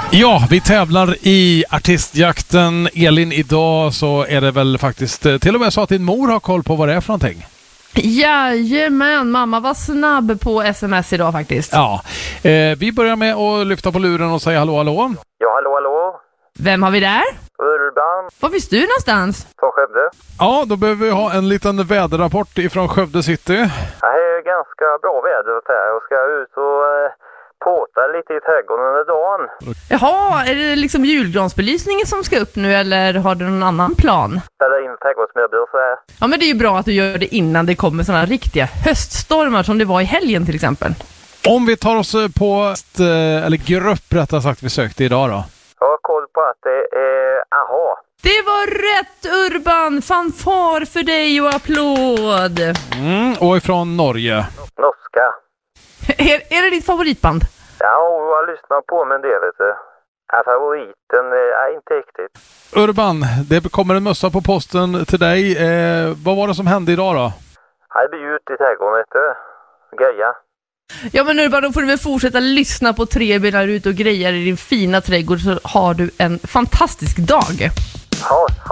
Ja, vi tävlar i artistjakten. Elin, idag så är det väl faktiskt till och med så att din mor har koll på vad det är för någonting. Jajamän, mamma var snabb på sms idag faktiskt. Ja, vi börjar med att lyfta på luren och säga hallå, hallå. Ja, hallå. Vem har vi där? Urban. Var finns du någonstans? Från Skövde. Ja, då behöver vi ha en liten väderrapport ifrån Skövde city. Det är ganska bra väder här. Jag ska ut och påta lite i trädgården under dagen. Jaha, är det liksom julgransbelysningen som ska upp nu eller har du någon annan plan? Ställa in trädgårdsmöbler så här. Ja, men det är ju bra att du gör det innan det kommer sådana riktiga höststormar som det var i helgen till exempel. Om vi tar oss på eller grupp rättare sagt vi sökte idag då. Jag har koll på att det är AHA. Det var rätt, Urban! Fanfar för dig och applåd! Och ifrån Norge. Norska. Är det ditt favoritband? Ja, jag lyssnar på men det vet du. Favoriten är inte riktigt. Urban, det kommer en mössa på posten till dig. Vad var det som hände idag då? Jag blir ute i trädgården vet du. Greja. Ja, men Urban, då får du väl fortsätta lyssna på Trebenar ut och grejer i din fina trädgård så har du en fantastisk dag. Ja.